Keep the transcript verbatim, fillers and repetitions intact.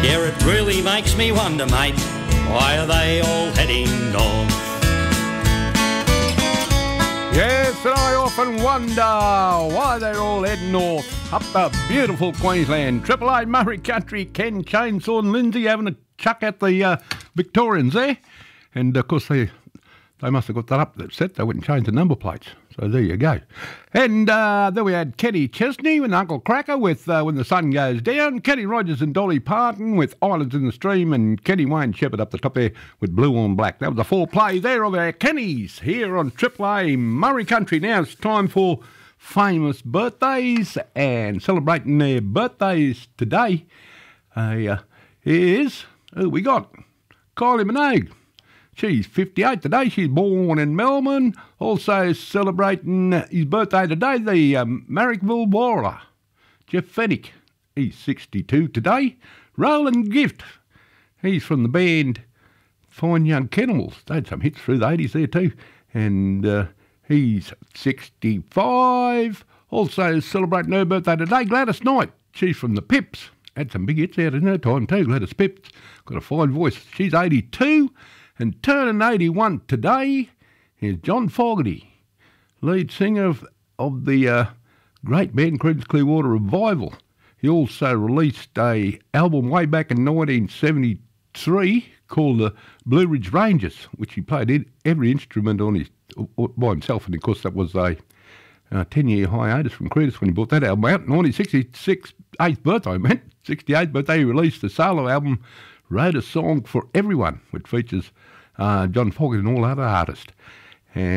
Yeah, it really makes me wonder, mate, why are they all heading north? Yes, and I often wonder why they're all heading north up the beautiful Queensland. Triple A Murray Country, Ken Chainsaw and Lindsay having a chuck at the uh, Victorians there. And of course they they must have got that up that set. They wouldn't change the number plates. So there you go. And uh, then we had Kenny Chesney and Uncle Cracker with uh, When the Sun Goes Down, Kenny Rogers and Dolly Parton with Islands in the Stream, and Kenny Wayne Shepherd up the top there with Blue on Black. That was the four play there of our Kennys here on Triple A Murray Country. Now it's time for famous birthdays, and celebrating their birthdays today uh, is, who we got? Kylie Minogue. She's fifty-eight today. She's born in Melbourne. Also celebrating his birthday today, the um, Marrickville Warrior, Jeff Fennick. He's sixty-two today. Roland Gift. He's from the band Fine Young Cannibals. They had some hits through the eighties there too. And uh, he's sixty-five. Also celebrating her birthday today, Gladys Knight. She's from the Pips. Had some big hits out in her time too, Gladys Pips. Got a fine voice. She's eighty-two. And turning eighty-one today is John Fogerty, lead singer of, of the uh, great band Creedence Clearwater Revival. He also released a album way back in nineteen seventy-three called the Blue Ridge Rangers, which he played in every instrument on his by himself. And of course that was a uh, ten-year hiatus from Creedence when he brought that album out. nineteen sixty-six, eighth birthday, man, sixty-eighth birthday, he released the solo album, Wrote a Song for Everyone, which features uh, John Fogerty and all other artists.